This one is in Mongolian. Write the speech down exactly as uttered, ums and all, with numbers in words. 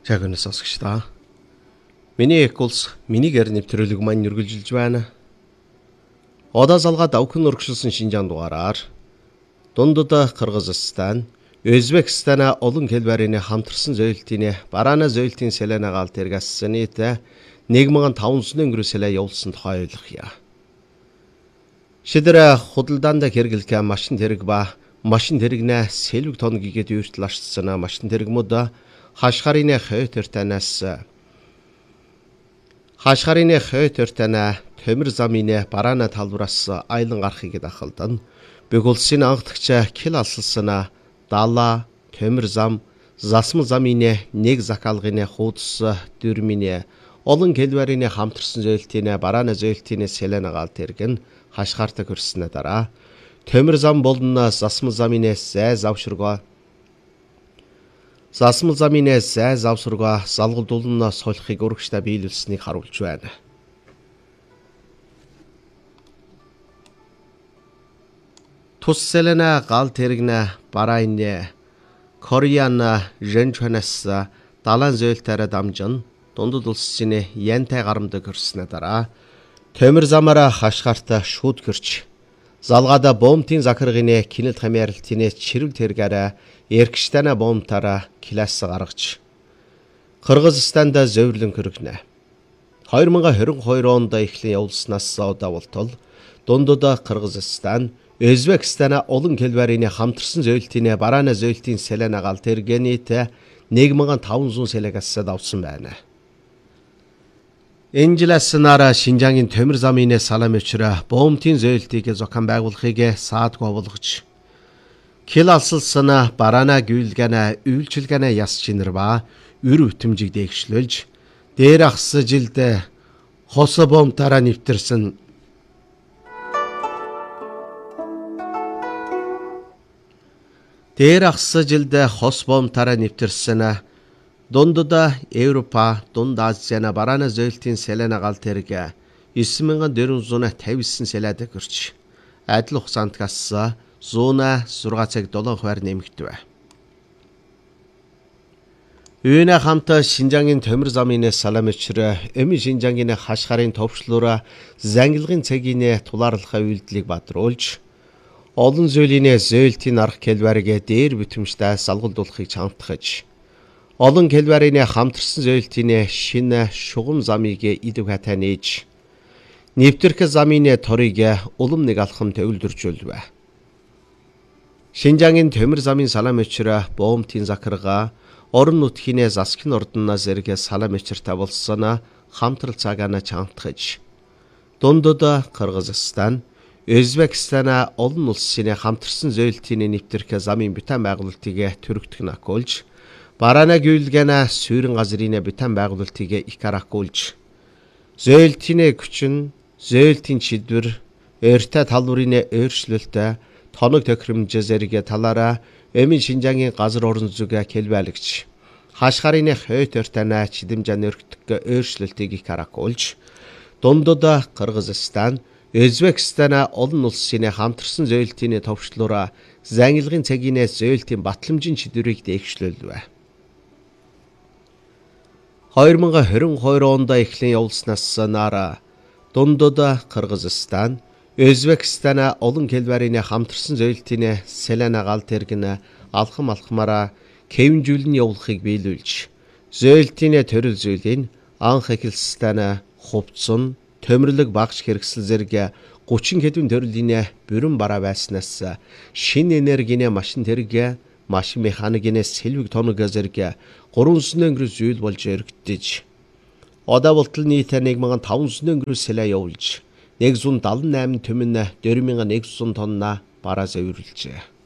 Яг үнэ сонсогч та. Миний эк улс минийгээр нэвтрүүлэг маань үргэлжилж байна. Одоо залгаа давхин өргөжлсөн Шинжаан дугаараар дундад Кыргызстан, Өзбекстан олон хэлбэрийн хамтарсан зөөлтийн бараана зөөлтийн сэлэнагаал тэргэссэний тэ нэг мянган таван жүз өнгөрөө сэлэ явуулсан тухай ойлгоё. Шидэрэ худалдаанд хэрэглэх машин тэрэг ба машин тэрэгнэ сэлвэг тоногигэд үйртэл ашигладсан машин тэрэгмүүд хашгарын хойтортанаас хашгарын хойтортана төмөр замын бараана талбараас айлан гарахыг дахалдан бүх улсын анхдагч кил алсалсан дала төмөр зам засмал замын нэг закалгын хуудас дөрмийн олон хэлбэрийн хамтарсан зөөлтийн бараана зөөлтийн сэлэнагаал тэргэн хашгаарт хүрснэ дараа төмөр зам болон засмал замын зай завширгаа засмал замын зай завсаргаа залгалдуулна солихыг өргөжтэй биелүүлсэнийг харуулж байна. Тус сэлэна гал тэрэгнэ барааны Кореяна Женчанас далайн зөөлтөөр дамжин дундад улсын янтай гарамдаг хүрснэ дараа төмөр замаараа хашгаарт шууд гэрч залгаада бомтын захиргын кинэл хамааралтын чирүүл тэргээрээ эргэжтэйнэ бомтаараа класс гаргаж Кыргызстанд зөөврлөн хөргөнэ. две тысячи двадцать two онд эхлэн явуулснаас одоо болтол дундад Кыргызстан, Өзбекстан олон хэлбэрийн хамтарсан зөөлтийн бараана зөөлтийн сэлэнагаал тэргэнийт нэг мянган таван жүз сэлэгээс давсан байна. Энжиласнара Шинжаангийн төмөр замын салам өчрө бомтын зөөлтийг зохион байгуулахыг саадгүй болгож кил алсалсан бараана гүйлгэнэ үйлчилгэнэ яс чинэр ба үр өтөмжийг дээгшлүүлж дээр ахс жилд хос бомтаараа нэвтэрсэн дээр ахс жилд хос бомтаараа нэвтэрсэн дундад Европа, дунд Азиана бараана зөөлтийн сэлэнагаал тэрэг девять мянган дөрвөн зуун тавьсан сэлэд гэрч адил хугацаанд гас зуун зургаан цаг долоо хувиар нэмэгдэв. Үүнэ хамт Шинжаангийн төмөр замын салам өчрө эми Шинжаангийн хашгарын товчлуура зангилгын цагийн тулаарлахаа үйлдэлийг бадруулж олон зөөлөний зөөлтийн арга хэлбэрийг дээр бүтэмжтэй салгалдуулахыг чамтгаж олон хэлбэрийн хамтарсан зөөлтийн шинэ шугам замыг идэв хатаа нээж нэвтрэх замын торыг улам нэг алхам төвлөржүүлв. Шинжаангийн төмөр замын салам өчрө бомтын захиргаа орон нутгийн засгийн ордоно зэрэг салам өчртэй болсон хамтрал цагаана чамтгаж дундад Кыргызстан, Өзбекстан олон улсын хамтарсан зөөлтийн нэвтрэх замын бүтэн байгуулалтыг төрөгдөх накуулж бараана гүйлгэнэ сүүрэн газрын бүтэн байгуулалтыг икаракуулж зөөлтийн хүчин, зөөлтийн чидвэр, өртө талбарын өөрчлөлтөд тоног тохиромж зэрэг талаараа эми Шинжаангийн газар орон зүг хэлбэрлэгч хашгарын хойтортана чидэмжэн өргөдөх өөрчлөлтийг икаракуулж дундад Кыргызстан, Өзбекстан олон улсын хамтарсан зөөлтийн товчлуура зангилгын цагийн зөөлтийн батламжийн чидвэрийг дээгшлүүлв. две тысячи двадцать two онд эхлэн явуулснаас нара дундад Кыргызстан, Өзбекстан олон хэлбэрийн хамтарсан зөөлтийн сэлэнагаал тэргэн алхам алхмаараа кэвнжүүлэн явуулахыг биелүүлж зөөлтийн төрөл зүйлийн анх эхэлстэн хувцсан төмөрлөг багш хэрэгсэл зэрэг гучин хэдэн төрлийн бүрэн бараа байснаас шинэ энергийн машин тэрэг, машин механикийн сэлвэг тоног зэрэг гурван жүз өнгөрөө зүйл болж өргөдөж одоо болтол нийт нэг мянган таван жүз өнгөрөө сэлэ явуулж нэг жүз седемдесет восемь түмэн дөрвөн мянган нэг жүз тонна бараа зөөвөрлжээ.